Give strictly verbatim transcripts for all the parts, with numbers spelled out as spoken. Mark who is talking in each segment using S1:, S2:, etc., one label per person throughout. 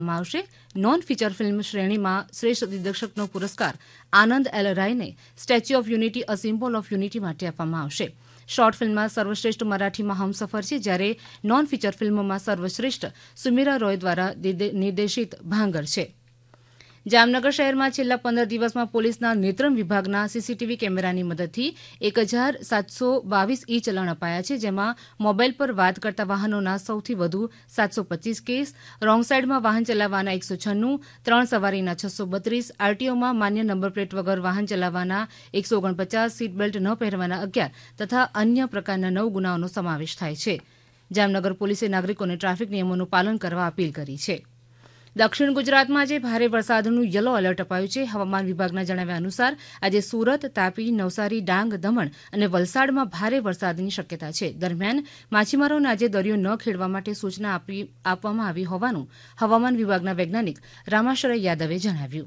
S1: આવશે non feature film શ્રેણીમાં શ્રેષ્ઠ દિગ્દર્શકનો પુરસ્કાર આનંદ L રાયને statue of unity a symbol of unity માટે આપવામાં આવશે. શોર્ટ ફિલ્મમાં સર્વશ્રેષ્ઠ મરાઠીમાં હમસફર છે, જ્યારે નોન ફીચર ફિલ્મમાં સર્વશ્રેષ્ઠ સુમિરા રોય દ્વારા નિર્દેશિત ભાંગર છે. જામનગર શહેરમાં છેલ્લા પંદર દિવસમાં પોલીસના નેત્રમ વિભાગના સીસીટીવી કેમેરાની મદદથી એક હજાર સાતસો બાવીસ ઈ ચલણ અપાયા છે, જેમાં મોબાઈલ પર વાત કરતા વાહનોના સૌથી વધુ સાતસો પચીસ કેસ, રોંગ સાઈડમાં વાહન ચલાવવાના એકસો છન્નું, ત્રણ સવારીના છસો બત્રીસ, આરટીઓમાં માન્ય નંબર પ્લેટ વગર વાહન ચલાવવાના એકસો ઓગણપચાસ, સીટ બેલ્ટ ન પહેરવાના અગિયાર તથા અન્ય પ્રકારના નવ ગુનાઓનો સમાવેશ થાય છે. જામનગર પોલીસે નાગરિકોને ટ્રાફિક નિયમોનું પાલન કરવા અપીલ કરી છે. દક્ષિણ ગુજરાતમાં આજે ભારે વરસાદનું યલો એલર્ટ અપાયું છે. હવામાન વિભાગના જણાવ્યા અનુસાર આજે સુરત, તાપી, નવસારી, ડાંગ, દમણ અને વલસાડમાં ભારે વરસાદની શક્યતા છે. દરમિયાન માછીમારોને આજે દરિયો ન ખેડવા માટે સૂચના આપી આપવામાં આવી હોવાનું હવામાન વિભાગના વૈજ્ઞાનિક रामाश्रय यादवे जણાવ્યું.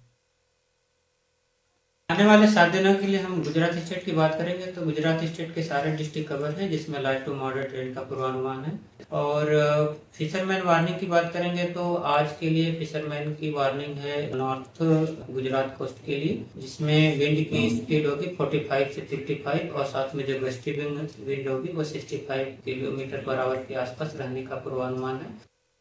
S2: आने वाले सात दिनों के लिए हम गुजरात स्टेट की बात करेंगे तो गुजरात स्टेट के सारे डिस्ट्रिक्ट कवर है, जिसमें लाइट टू मॉडरेट रेन का पूर्वानुमान है. और फिशरमैन वार्निंग की बात करेंगे तो आज के लिए फिशरमैन की वार्निंग है नॉर्थ गुजरात कोस्ट के लिए, जिसमें विंड की स्पीड होगी पैंतालीस से पचपन और साथ में जो गस्टी विंड होगी वो पैंसठ किलोमीटर पर आवर के आसपास रहने का पूर्वानुमान है.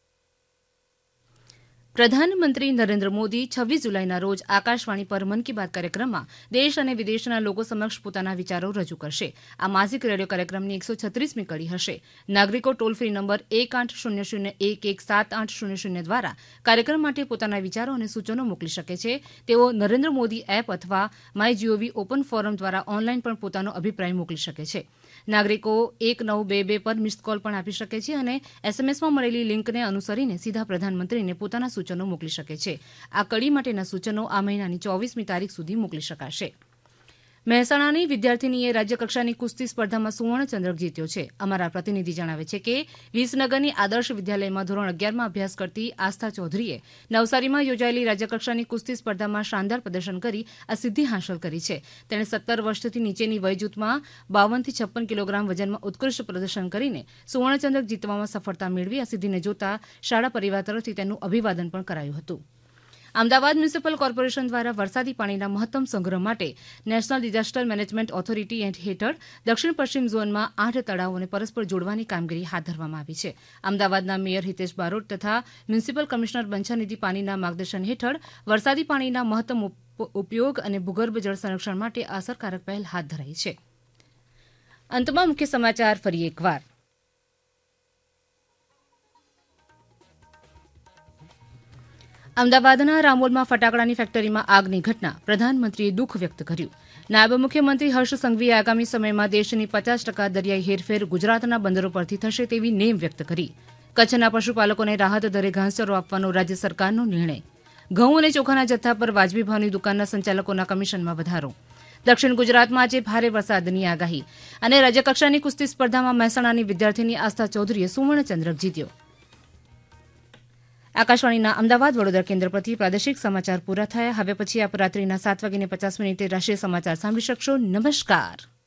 S1: પ્રધાનમંત્રી નરેન્દ્ર મોદી છવ્વીસ જુલાઈના રોજ આકાશવાણી પર મન કી બાત કાર્યક્રમમાં દેશ અને વિદેશના લોકો સમક્ષ પોતાના વિચારો રજૂ કરશે. આ માસિક રેડિયો કાર્યક્રમની એકસો છત્રીસમી કડી હશે. નાગરિકો ટોલ ફ્રી નંબર એક આઠ શૂન્ય શૂન્ય એક એક સાત આઠ શૂન્ય શૂન્ય દ્વારા કાર્યક્રમ માટે પોતાના વિચારો અને સૂચનો મોકલી શકે છે. તેઓ નરેન્દ્ર મોદી એપ અથવા માય જીઓવી ઓપન ફોરમ દ્વારા ઓનલાઈન પણ પોતાનો અભિપ્રાય મોકલી શકે છે. નાગરિકો એક નવ બે બે પર મિસ્ડ કોલ પણ આપી શકે છે અને એસએમએસમાં મળેલી લિંકને અનુસરીને સીધા પ્રધાનમંત્રીને પોતાના સૂચનો મોકલી શકે છે. આ કડી માટેના સૂચનો આ મહિનાની ચોવીસમી તારીખ સુધી મોકલી શકાશે. મહેસાણાની વિદ્યાર્થીનીએ રાજ્યકક્ષાની કુસ્તી સ્પર્ધામાં સુવર્ણ ચંદ્રક જીત્યો છે. અમારા પ્રતિનિધિ જણાવે છે કે વિસનગરની આદર્શ વિદ્યાલયમાં ધોરણ અગિયારમાં અભ્યાસ કરતી આસ્થા ચૌધરીએ નવસારીમાં યોજાયેલી રાજ્યકક્ષાની કુસ્તી સ્પર્ધામાં શાનદાર પ્રદર્શન કરી આ સિદ્ધિ હાંસલ કરી છે. તેણે સત્તર વર્ષથી નીચેની વય જૂથમાં બાવનથી છપ્પન કિલોગ્રામ વજનમાં ઉત્કૃષ્ટ પ્રદર્શન કરીને સુવર્ણચંદ્રક જીતવામાં સફળતા મેળવી. આ સિદ્ધિને જોતા શાળા પરિવાર તરફથી તેનું અભિવાદન પણ કરાયું હતું. અમદાવાદ મ્યુનિસિપલ કોર્પોરેશન દ્વારા વરસાદી પાણીના મહત્તમ સંગ્રહ માટે નેશનલ ડિઝાસ્ટર મેનેજમેન્ટ ઓથોરિટી હેઠળ દક્ષિણ પશ્ચિમ ઝોનમાં આઠ તળાવોને પરસ્પર જોડવાની કામગીરી હાથ ધરવામાં આવી છે. અમદાવાદના મેયર હિતેશ બારોટ તથા મ્યુનિસિપલ કમિશનર બંછાનિધિ પાનીના માર્ગદર્શન હેઠળ વરસાદી પાણીના મહત્તમ ઉપયોગ અને ભૂગર્ભ જળ સંરક્ષણ માટે અસરકારક પહેલ હાથ ધરાઈ છે. અંતમાં મુખ્ય સમાચાર ફરી એકવાર. અમદાવાદના રામોલમાં ફટાકડાની ફેક્ટરીમાં આગની ઘટના, પ્રધાનમંત્રીએ દુઃખ વ્યક્ત કર્યું. નાયબ મુખ્યમંત્રી હર્ષ સંઘવીએ આગામી સમયમાં દેશની પચાસ ટકા દરિયાઈ હેરફેર ગુજરાતના બંદરો પરથી થશે તેવી નેમ વ્યક્ત કરી. કચ્છના પશુપાલકોને રાહત દરે ઘાસચારો આપવાનો રાજ્ય સરકારનો નિર્ણય. ઘઉં અને ચોખાના જથ્થા પર વાજબી ભાવની દુકાનના સંચાલકોના કમિશનમાં વધારો. દક્ષિણ ગુજરાતમાં આજે ભારે વરસાદની આગાહી અને રાજ્યકક્ષાની કુસ્તી સ્પર્ધામાં મહેસાણાની વિદ્યાર્થીની આસ્થા ચૌધરીએ સુવર્ણચંદ્રક જીત્યો. આકાશવાણીના અમદાવાદ વડોદરા કેન્દ્ર પરથી પ્રાદેશિક સમાચાર પૂરા થયા. હવે પછી આપ રાત્રિના સાત વાગીને પચાસ મિનિટે રાષ્ટ્રીય સમાચાર સાંભળી શકશો. નમસ્કાર.